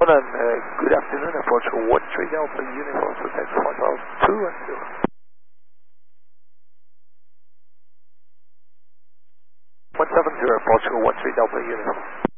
and good afternoon, approach 13 Delta Uniform, so taxi flight level 2 and 0. 170, approach 13 Delta Uniform.